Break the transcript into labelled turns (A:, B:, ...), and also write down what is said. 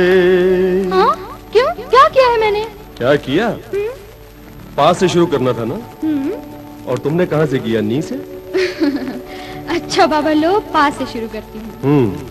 A: हाँ? क्यों? क्या किया है मैंने?
B: क्या किया? पा से शुरू करना था ना? और तुमने कहाँ से किया? नी से?
A: अच्छा बाबा लो, पा से शुरू करती हूँ।